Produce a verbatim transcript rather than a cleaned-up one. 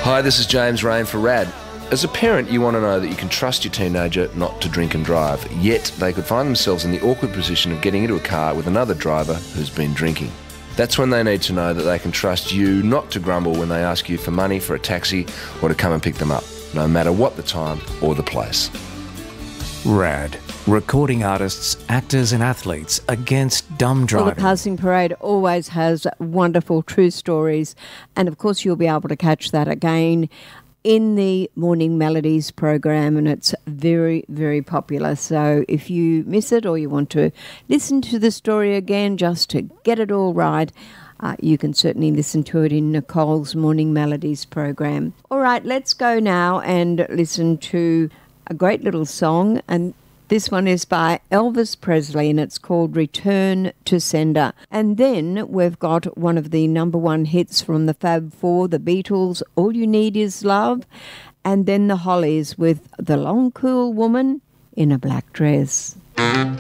Hi, this is James Rain for RAD. As a parent, you want to know that you can trust your teenager not to drink and drive, yet they could find themselves in the awkward position of getting into a car with another driver who's been drinking. That's when they need to know that they can trust you not to grumble when they ask you for money for a taxi or to come and pick them up, no matter what the time or the place. RAD. Recording artists, actors and athletes against dumb driving. Well, the Passing Parade always has wonderful true stories, and of course you'll be able to catch that again in the Morning Melodies program, and it's very, very popular. So if you miss it or you want to listen to the story again just to get it all right, uh, you can certainly listen to it in Nicole's Morning Melodies program. All right, let's go now and listen to a great little song, and this one is by Elvis Presley and it's called Return to Sender. And then we've got one of the number one hits from the Fab Four, the Beatles, All You Need Is Love. And then the Hollies with The Long Cool Woman in a Black Dress. Thank